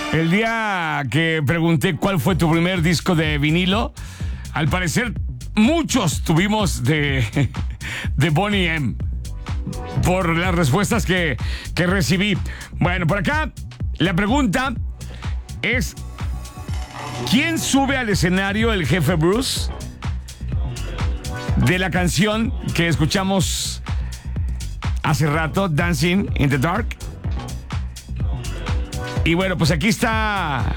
El día que pregunté cuál fue tu primer disco de vinilo, al parecer muchos tuvimos de Boney M. Por las respuestas que recibí. Bueno, por acá la pregunta es: ¿quién sube al escenario el jefe Bruce? De la canción que escuchamos hace rato, Dancing in the Dark. Y bueno, pues aquí está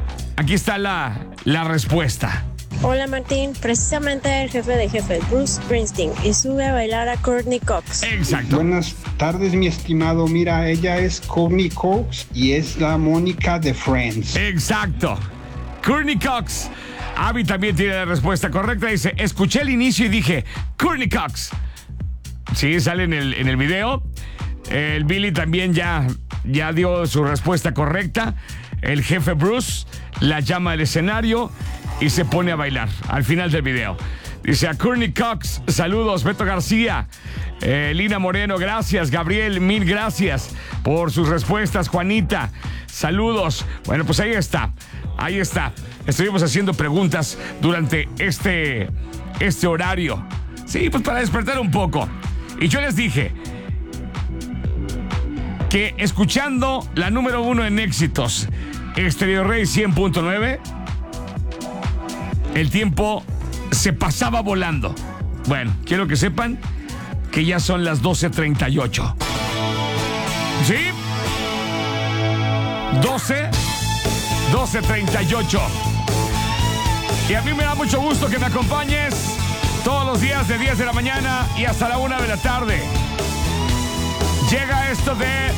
la respuesta. Hola Martín, precisamente el jefe de jefes, Bruce Springsteen, y sube a bailar a Courtney Cox. Exacto. Buenas tardes, mi estimado. Mira, ella es Courtney Cox y es la Mónica de Friends. Exacto. Courtney Cox. Abby también tiene la respuesta correcta. Dice, escuché el inicio y dije, Courtney Cox. Sí, sale en el video. El Billy también ya dio su respuesta correcta. El jefe Bruce la llama al escenario y se pone a bailar al final del video. Dice a Courtney Cox, saludos. Beto García, Lina Moreno, gracias. Gabriel, mil gracias por sus respuestas. Juanita, saludos. Bueno, pues ahí está. Estuvimos haciendo preguntas durante este horario. Sí, pues para despertar un poco. Y yo les dije que escuchando la número 1 en éxitos, Stereo Rey 100.9, el tiempo se pasaba volando. Bueno, quiero que sepan que ya son las 12:38. ¿Sí? 12:38. Y a mí me da mucho gusto que me acompañes todos los días de 10 de la mañana y hasta la 1 de la tarde. Llega esto de